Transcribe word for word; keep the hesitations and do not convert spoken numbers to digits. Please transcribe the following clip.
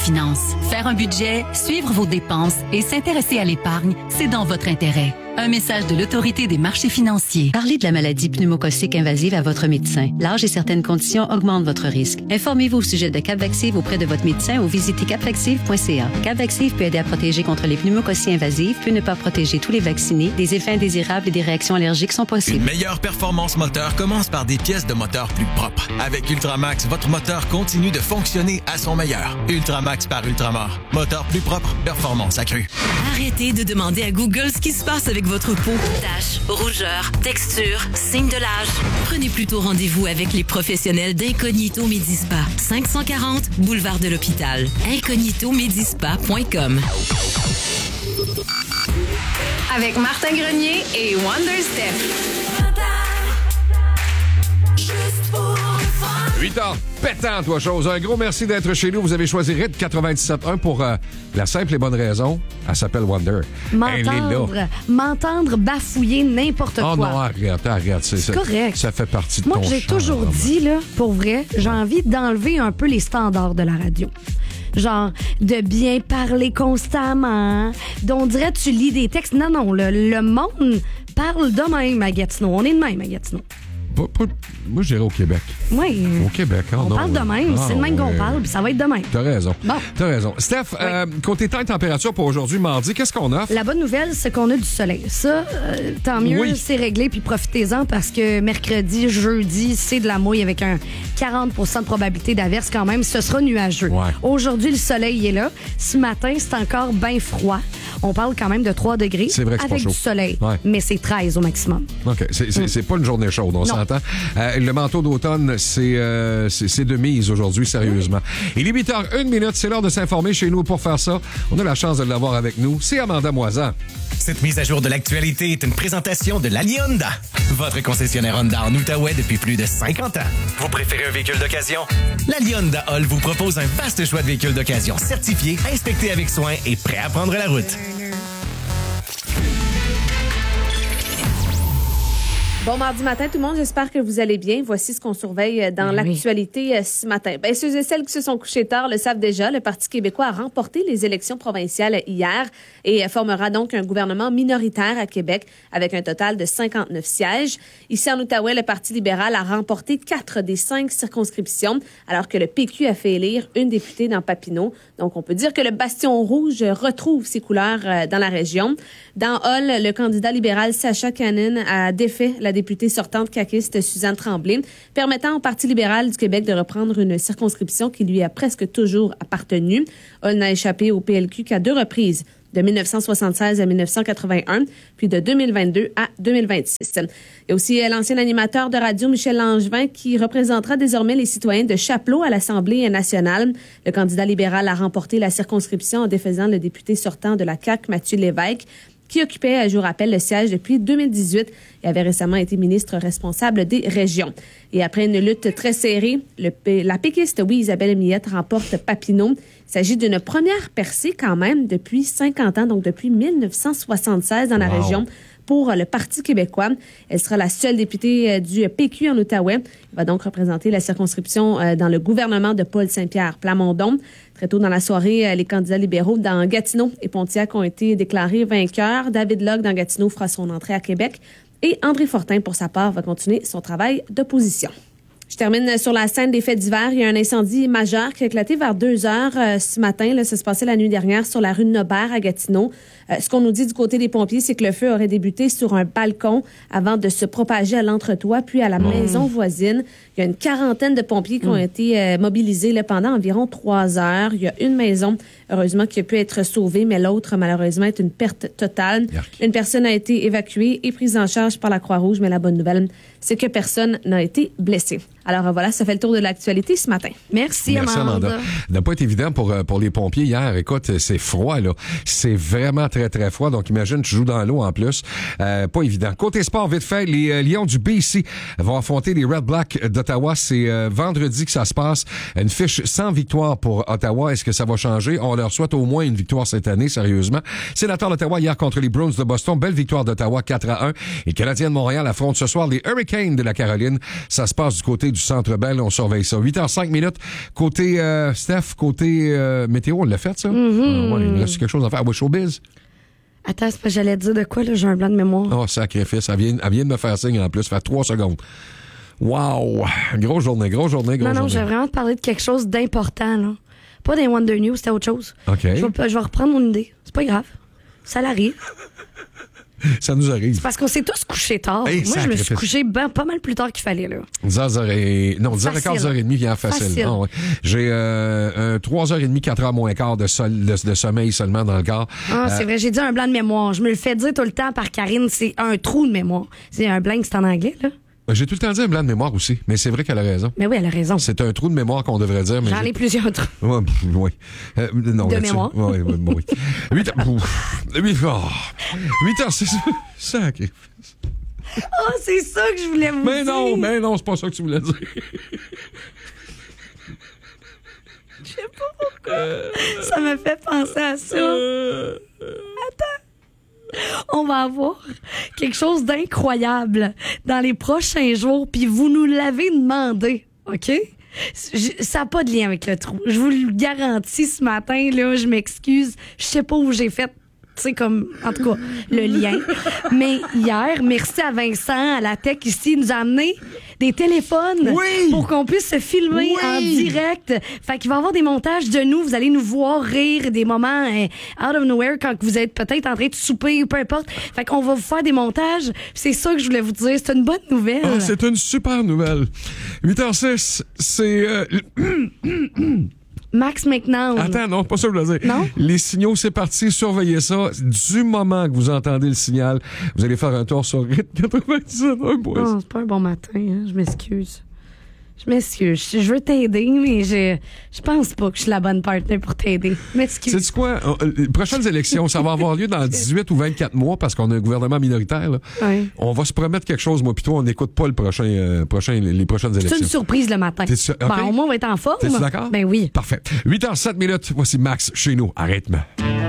Finances. Faire un budget, suivre vos dépenses et s'intéresser à l'épargne, c'est dans votre intérêt. Un message de l'Autorité des marchés financiers. Parlez de la maladie pneumococcique invasive à votre médecin. L'âge et certaines conditions augmentent votre risque. Informez-vous au sujet de Capvaxive auprès de votre médecin ou visitez capvaxive point c a. Capvaxive peut aider à protéger contre les pneumococcies invasives, peut ne pas protéger tous les vaccinés. Des effets indésirables et des réactions allergiques sont possibles. Une meilleure performance moteur commence par des pièces de moteur plus propres. Avec Ultramax, votre moteur continue de fonctionner à son meilleur. Ultramax par Ultramar. Moteur plus propre, performance accrue. Arrêtez de demander à Google ce qui se passe avec votre peau. Taches, rougeurs, texture, signes de l'âge. Prenez plutôt rendez-vous avec les professionnels d'Incognito Medispa. cinq cent quarante boulevard de l'Hôpital. incognito medispa point com. Avec Martin Grenier et Wonder Steph. huit heures pétant, toi, chose. Un gros merci d'être chez nous. Vous avez choisi R I T quatre-vingt-dix-sept un pour euh, la simple et bonne raison. Elle s'appelle Wonder. M'entendre, m'entendre bafouiller n'importe oh quoi. Oh non, arrête, arrête. C'est, c'est correct. Ça fait partie de Moi, ton j'ai charme. toujours dit, là, pour vrai, j'ai envie d'enlever un peu les standards de la radio. Genre, de bien parler constamment. On dirait que tu lis des textes. Non, non, le, le monde parle de même à Gatineau. On est de même à Gatineau. Pas, pas, moi, j'irais au Québec. Oui. Au Québec, hein, on non, parle de même. ah, c'est de même ouais. qu'on parle, puis ça va être de même. T'as raison. Bon. T'as raison. Steph, oui. euh, côté temps et température pour aujourd'hui, mardi, qu'est-ce qu'on offre? La bonne nouvelle, c'est qu'on a du soleil. Ça, euh, tant mieux, oui. c'est réglé, puis profitez-en parce que mercredi, jeudi, c'est de la mouille avec un quarante pour cent de probabilité d'averse quand même. Ce sera nuageux. Ouais. Aujourd'hui, le soleil est là. Ce matin, c'est encore bien froid. On parle quand même de trois degrés. C'est vrai que c'est avec pas chaud. du soleil. Ouais. Mais c'est treize au maximum. OK. C'est, c'est, Mm. c'est pas une journée chaude, on Non. s'entend. Euh, le manteau d'automne, c'est, euh, c'est, c'est de mise aujourd'hui, sérieusement. Il est huit heures une minute, c'est l'heure de s'informer chez nous. Pour faire ça, on a la chance de l'avoir avec nous. C'est Amanda Moisan. Cette mise à jour de l'actualité est une présentation de l'Ali Honda, votre concessionnaire Honda en Outaouais depuis plus de cinquante ans. Vous préférez un véhicule d'occasion? L'Ali Honda Hall vous propose un vaste choix de véhicules d'occasion certifiés, inspectés avec soin et prêts à prendre la route. Bon mardi matin tout le monde, j'espère que vous allez bien. Voici ce qu'on surveille dans oui. l'actualité ce matin. Ben, ceux et celles qui se sont couchés tard le savent déjà, le Parti québécois a remporté les élections provinciales hier et formera donc un gouvernement minoritaire à Québec avec un total de cinquante-neuf sièges. Ici en Outaouais, le Parti libéral a remporté quatre des cinq circonscriptions alors que le P Q a fait élire une députée dans Papineau. Donc on peut dire que le bastion rouge retrouve ses couleurs dans la région. Dans Hull, le candidat libéral Sacha Cannon a défait la députée sortante caquiste Suzanne Tremblay, permettant au Parti libéral du Québec de reprendre une circonscription qui lui a presque toujours appartenu. Hull n'a échappé au P L Q qu'à deux reprises, de dix-neuf cent soixante-seize à dix-neuf cent quatre-vingt-un, puis de deux mille vingt-deux à deux mille vingt-six. Il y a aussi l'ancien animateur de radio Michel Langevin qui représentera désormais les citoyens de Chapleau à l'Assemblée nationale. Le candidat libéral a remporté la circonscription en défaisant le député sortant de la C A Q, Mathieu Lévesque, qui occupait, je vous rappelle, le siège depuis deux mille dix-huit et avait récemment été ministre responsable des régions. Et après une lutte très serrée, le, la péquiste, oui, Isabelle Millette, remporte Papineau. Il s'agit d'une première percée quand même depuis cinquante ans, donc depuis dix-neuf cent soixante-seize dans la wow. région pour le Parti québécois. Elle sera la seule députée du P Q en Outaouais. Elle va donc représenter la circonscription dans le gouvernement de Paul Saint-Pierre Plamondon. Très tôt dans la soirée, les candidats libéraux dans Gatineau et Pontiac ont été déclarés vainqueurs. David Locke dans Gatineau fera son entrée à Québec et André Fortin, pour sa part, va continuer son travail d'opposition. Je termine sur la scène des faits divers. Il y a un incendie majeur qui a éclaté vers deux heures euh, ce matin. Là, ça se passait la nuit dernière sur la rue de Nobert à Gatineau. Euh, ce qu'on nous dit du côté des pompiers, c'est que le feu aurait débuté sur un balcon avant de se propager à l'entretoit, puis à la mmh. maison voisine. Il y a une quarantaine de pompiers qui mmh. ont été euh, mobilisés là, pendant environ trois heures. Il y a une maison, heureusement, qui a pu être sauvée, mais l'autre, malheureusement, est une perte totale. Yark. Une personne a été évacuée et prise en charge par la Croix-Rouge, mais la bonne nouvelle, c'est que personne n'a été blessé. Alors voilà, ça fait le tour de l'actualité ce matin. Merci, Merci Amanda. Amanda. Ça n'a pas été évident pour, pour les pompiers hier. Écoute, c'est froid, là. C'est vraiment très, très froid. Donc, imagine, tu joues dans l'eau en plus. Euh, pas évident. Côté sport, vite fait, les euh, Lions du B C vont affronter les Red Blacks d'Ottawa. C'est euh, vendredi que ça se passe. Une fiche sans victoire pour Ottawa. Est-ce que ça va changer? On leur souhaite au moins une victoire cette année, sérieusement. Sénateur d'Ottawa hier contre les Bruins de Boston. Belle victoire d'Ottawa, quatre à un. Et Canadiens de Montréal affrontent ce soir les Hurricanes de la Caroline. Ça se passe du côté du Centre Bell. On surveille ça. huit heures cinq minutes. Côté euh, Steph, côté euh, météo, on l'a fait, ça? Mm-hmm. Ah, ouais, il reste quelque chose à faire. Ah, ouais, showbiz? Attends, c'est parce que j'allais te dire de quoi, là, j'ai un blanc de mémoire. Oh, sacrifice. Elle vient, elle vient de me faire signe en plus. Ça fait trois secondes. Wow! Grosse journée, grosse journée, grosse non, non, journée. j'ai vraiment te parler de quelque chose d'important, là. Pas des Wonder News, c'était autre chose. OK. Je vais, je vais reprendre mon idée. C'est pas grave. Ça l'arrive. Ça nous arrive. C'est parce qu'on s'est tous couchés tard. Hey, Moi, je me suis sacrifice. couché ben, pas mal plus tard qu'il fallait, là. dix heures trente. Non, dix heures quinze, dix heures trente vient facile. Facile. Ah, ouais. J'ai euh, un trois heures trente, quatre heures moins quart de, sol, de, de sommeil seulement dans le corps. Ah, Euh, c'est vrai, j'ai dit un blanc de mémoire. Je me le fais dire tout le temps par Karine, c'est un trou de mémoire. C'est un blank, c'est en anglais, là. J'ai tout le temps dit un blanc de mémoire aussi, mais c'est vrai qu'elle a raison. Mais oui, elle a raison. C'est un trou de mémoire qu'on devrait dire. Mais J'en j'ai- ai plusieurs trous. Ouais, pff, oui. Euh, non, De là-dessus- mémoire. Oui, oui, oui. huit heures. huit heures, c'est ça. Sacrifice. Ah, c'est ça que je voulais vous Mais dire. non, mais non, c'est pas ça que tu voulais dire. Je sais pas pourquoi. Ça me fait penser à ça. Attends. On va avoir quelque chose d'incroyable dans les prochains jours, puis vous nous l'avez demandé, OK? Je- ça n'a pas de lien avec le trou. Je vous le garantis ce matin, là, je m'excuse. Je sais pas où j'ai fait, tu sais, comme, en tout cas, le lien. Mais hier, merci à Vincent, à la tech ici, il nous a amené des téléphones Oui! pour qu'on puisse se filmer Oui! en direct. Fait qu'il va y avoir des montages de nous. Vous allez nous voir rire, des moments euh, out of nowhere quand vous êtes peut-être en train de souper ou peu importe. Fait qu'on va vous faire des montages. C'est ça que je voulais vous dire. C'est une bonne nouvelle. Ah, c'est une super nouvelle. huit heures six, c'est... euh, Max McNown. Attends, non, pas ça que je voulais dire. Non? Les signaux, c'est parti, surveillez ça. Du moment que vous entendez le signal, vous allez faire un tour sur rythme quatre-vingt-dix-sept un point six. Oh, c'est pas un bon matin, hein. Je m'excuse. Je m'excuse. Je je veux t'aider, mais je, je pense pas que je suis la bonne partenaire pour t'aider. Je m'excuse. Sais-tu quoi? Euh, Les prochaines élections, ça va avoir lieu dans dix-huit ou vingt-quatre mois parce qu'on a un gouvernement minoritaire. Là. Ouais. On va se promettre quelque chose, moi, puis toi, on n'écoute pas le prochain, euh, prochain, les, les prochaines C'est élections. une surprise le matin. T'es sûr? Ben, OK. au moins, on va être en forme. T'es-tu d'accord? Ben oui. Parfait. huit heures sept minutes. Voici Max chez nous. À rythme.